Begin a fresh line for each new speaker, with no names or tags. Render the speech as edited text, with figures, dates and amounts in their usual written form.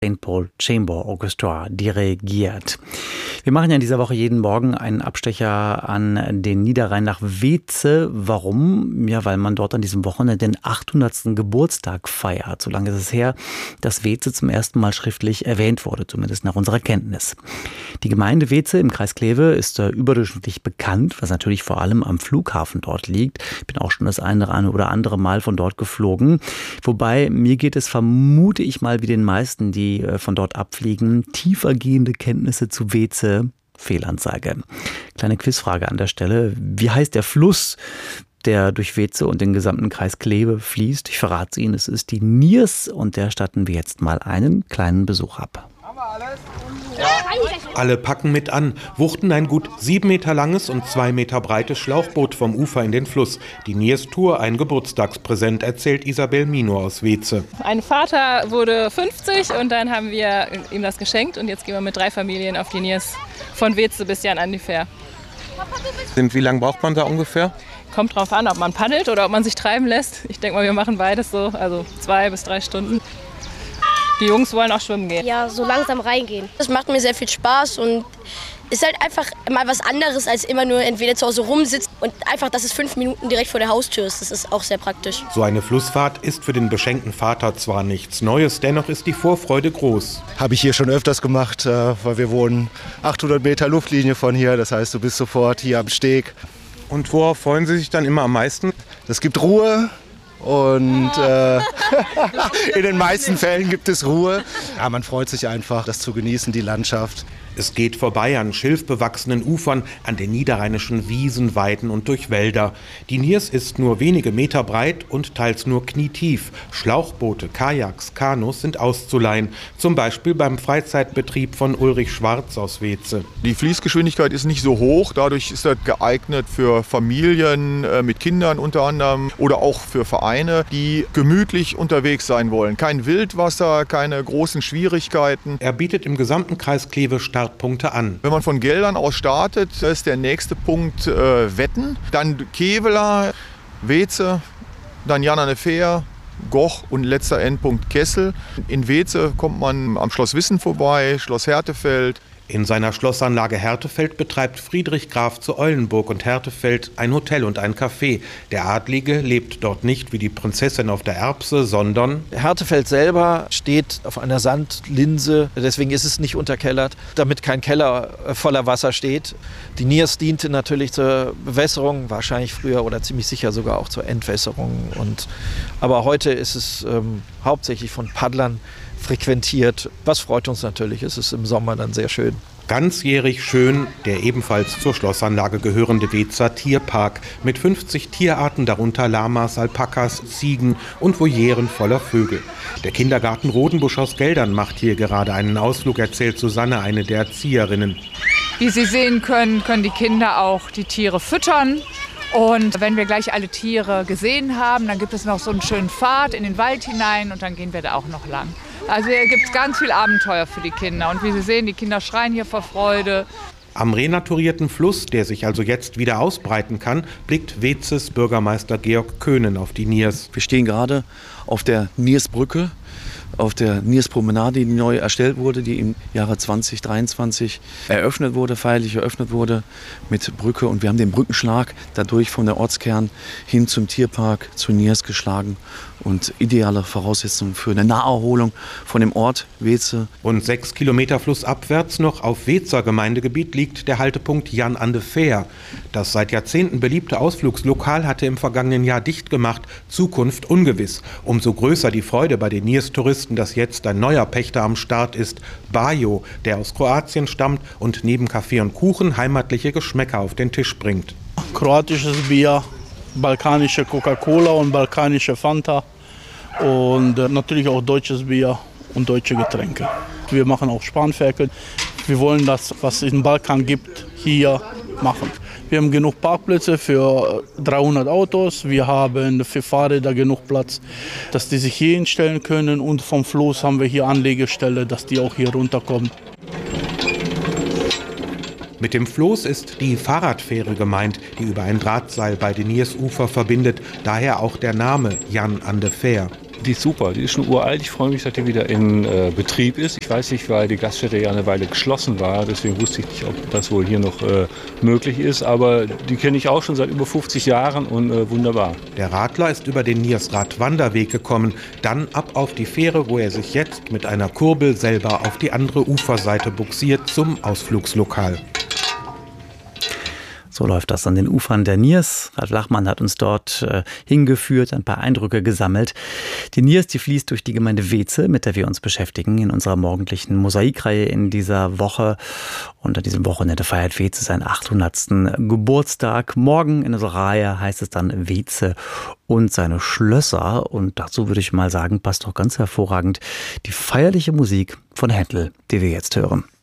St. Paul Chamber Orchestra dirigiert. Wir machen ja in dieser Woche jeden Morgen einen Abstecher an den Niederrhein nach Weeze. Warum? Ja, weil man dort an diesem Wochenende den 800. Geburtstag feiert. So lange ist es her, dass Weeze zum ersten Mal schriftlich erwähnt wurde, zumindest nach unserer Kenntnis. Die Gemeinde Weeze im Kreis Kleve ist überdurchschnittlich bekannt, was natürlich vor allem am Flughafen dort liegt. Ich bin auch schon das eine oder andere Mal von dort geflogen. Wobei mir geht es, vermute ich mal, wie den meisten, die von dort abfliegen, tiefergehende Kenntnisse zu Weeze, Fehlanzeige. Kleine Quizfrage an der Stelle. Wie heißt der Fluss, der durch Weeze und den gesamten Kreis Kleve fließt? Ich verrate es Ihnen, es ist die Niers und der statten wir jetzt mal einen kleinen Besuch ab.
Alle packen mit an, wuchten ein gut 7 Meter langes und 2 Meter breites Schlauchboot vom Ufer in den Fluss. Die Niers-Tour, ein Geburtstagspräsent, erzählt Isabel Mino aus Weeze.
Ein Vater wurde 50 und dann haben wir ihm das geschenkt und jetzt gehen wir mit 3 Familien auf die Niers von Weeze bis Jan an die Fähr.
Wie lange braucht man da ungefähr?
Kommt drauf an, ob man paddelt oder ob man sich treiben lässt. Ich denke mal, wir machen beides so, also 2 bis 3 Stunden. Die Jungs wollen auch schwimmen gehen.
Ja, so langsam reingehen. Das macht mir sehr viel Spaß und ist halt einfach mal was anderes, als immer nur entweder zu Hause rumsitzen und einfach, dass es 5 Minuten direkt vor der Haustür ist. Das ist auch sehr praktisch.
So eine Flussfahrt ist für den beschenkten Vater zwar nichts Neues, dennoch ist die Vorfreude groß.
Habe ich hier schon öfters gemacht, weil wir wohnen 800 Meter Luftlinie von hier. Das heißt, du bist sofort hier am Steg.
Und worauf freuen Sie sich dann immer am meisten?
Es gibt Ruhe. Und in den meisten Fällen gibt es Ruhe. Ja, man freut sich einfach, das zu genießen, die Landschaft.
Es geht vorbei an schilfbewachsenen Ufern, an den niederrheinischen Wiesen, Weiden und durch Wälder. Die Niers ist nur wenige Meter breit und teils nur knietief. Schlauchboote, Kajaks, Kanus sind auszuleihen. Zum Beispiel beim Freizeitbetrieb von Ulrich Schwarz aus Weeze.
Die Fließgeschwindigkeit ist nicht so hoch, dadurch ist das geeignet für Familien mit Kindern unter anderem oder auch für Vereine, die gemütlich unterwegs sein wollen. Kein Wildwasser, keine großen Schwierigkeiten.
Er bietet im gesamten Kreis Kleve Startpunkte an.
Wenn man von Geldern aus startet, ist der nächste Punkt Wetten, dann Kevela, Weeze, dann Jan an der Fähr, Goch und letzter Endpunkt Kessel. In Weeze kommt man am Schloss Wissen vorbei, Schloss Hertefeld.
In seiner Schlossanlage Hertefeld betreibt Friedrich Graf zu Eulenburg und Hertefeld ein Hotel und ein Café. Der Adlige lebt dort nicht wie die Prinzessin auf der Erbse, sondern...
Hertefeld selber steht auf einer Sandlinse, deswegen ist es nicht unterkellert, damit kein Keller voller Wasser steht. Die Niers diente natürlich zur Bewässerung, wahrscheinlich früher oder ziemlich sicher sogar auch zur Entwässerung. Aber heute ist es hauptsächlich von Paddlern frequentiert. Was freut uns natürlich, es ist im Sommer dann sehr schön.
Ganzjährig schön der ebenfalls zur Schlossanlage gehörende Weezer Tierpark mit 50 Tierarten, darunter Lamas, Alpakas, Ziegen und Volieren voller Vögel. Der Kindergarten Rodenbusch aus Geldern macht hier gerade einen Ausflug, erzählt Susanne, eine der Erzieherinnen.
Wie Sie sehen können, können die Kinder auch die Tiere füttern. Und wenn wir gleich alle Tiere gesehen haben, dann gibt es noch so einen schönen Pfad in den Wald hinein und dann gehen wir da auch noch lang. Also hier gibt es ganz viel Abenteuer für die Kinder. Und wie Sie sehen, die Kinder schreien hier vor Freude.
Am renaturierten Fluss, der sich also jetzt wieder ausbreiten kann, blickt Weezes Bürgermeister Georg Köhnen auf die Niers.
Wir stehen gerade auf der Niersbrücke, auf der Nierspromenade, die neu erstellt wurde, die im Jahre 2023 feierlich eröffnet wurde mit Brücke. Und wir haben den Brückenschlag dadurch von der Ortskern hin zum Tierpark zu Niers geschlagen. Und ideale Voraussetzungen für eine Naherholung von dem Ort Weeze.
Und 6 Kilometer flussabwärts noch auf Weezer Gemeindegebiet liegt der Haltepunkt Jan an de Fähr. Das seit Jahrzehnten beliebte Ausflugslokal hatte im vergangenen Jahr dicht gemacht. Zukunft ungewiss. Umso größer die Freude bei den Niers-Touristen, dass jetzt ein neuer Pächter am Start ist. Bajo, der aus Kroatien stammt und neben Kaffee und Kuchen heimatliche Geschmäcker auf den Tisch bringt.
Kroatisches Bier, balkanische Coca-Cola und balkanische Fanta und natürlich auch deutsches Bier und deutsche Getränke. Wir machen auch Spanferkel. Wir wollen das, was es im Balkan gibt, hier machen. Wir haben genug Parkplätze für 300 Autos. Wir haben für Fahrräder genug Platz, dass die sich hier hinstellen können. Und vom Fluss haben wir hier Anlegestelle, dass die auch hier runterkommen.
Mit dem Floß ist die Fahrradfähre gemeint, die über ein Drahtseil bei den Niersufer verbindet. Daher auch der Name Jan an de Fähr.
Die ist super, die ist schon uralt. Ich freue mich, dass die wieder in Betrieb ist. Ich weiß nicht, weil die Gaststätte ja eine Weile geschlossen war. Deswegen wusste ich nicht, ob das wohl hier noch möglich ist. Aber die kenne ich auch schon seit über 50 Jahren und wunderbar.
Der Radler ist über den Niersrad-Wanderweg gekommen, dann ab auf die Fähre, wo er sich jetzt mit einer Kurbel selber auf die andere Uferseite bugsiert zum Ausflugslokal.
So läuft das an den Ufern der Niers. Ralf Lachmann hat uns dort hingeführt, ein paar Eindrücke gesammelt. Die Niers, die fließt durch die Gemeinde Weetze, mit der wir uns beschäftigen in unserer morgendlichen Mosaikreihe in dieser Woche. Und an diesem Wochenende feiert Weetze seinen 800. Geburtstag. Morgen in unserer Reihe heißt es dann Weetze und seine Schlösser. Und dazu würde ich mal sagen, passt doch ganz hervorragend die feierliche Musik von Händel, die wir jetzt hören.